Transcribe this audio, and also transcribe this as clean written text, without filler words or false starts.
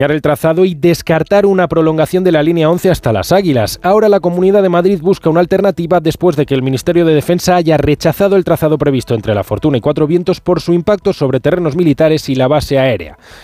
el trazado y descartar una prolongación de la línea 11 hasta Las Águilas. Ahora la Comunidad de Madrid busca una alternativa después de que el Ministerio de Defensa haya rechazado el trazado previsto entre La Fortuna y Cuatro Vientos por su impacto sobre terrenos militares y la base aérea.